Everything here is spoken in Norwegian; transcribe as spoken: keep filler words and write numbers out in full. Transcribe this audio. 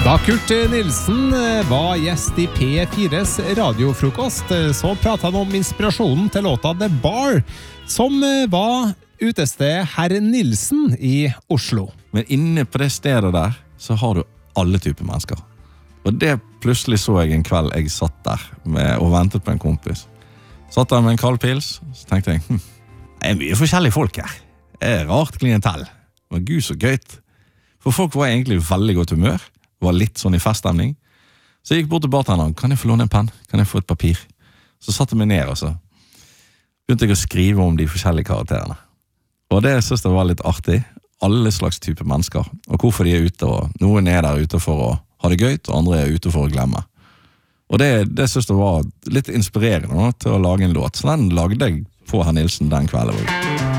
Da Kurt Nilsen var gjest i P fires radiofrokost, så pratet han om inspirasjonen til låta The Bar, som var utested Herr Nilsen i Oslo. Men inne på det stedet der, så har du alle typer mennesker. Og det plutselig så jeg en kveld jeg satt der med, og ventet på en kompis. Satt der med en kald pils, så tenkte jeg, hm, det er mye forskjellige folk her. Det er rart klientell. Men gud så gøyt. For folk var egentlig i veldig godt humør, var litt sånn i feststemning. Så jeg gikk bort til bartenderen, kan jeg få låne en penn? Kan jeg få et papir? Så satte jeg meg ned, og så begynte jeg å skrive om de forskjellige karakterene. Og det synes jeg var litt artig. Alle slags typer mennesker, og hvorfor de er ute. Og noen er der ute for å ha det gøyt, og andre er ute for å glemme. Og det, det synes jeg var litt inspirerende nå, til å lage en låt. Så den lagde jeg på Herr Nilsen den kvelden.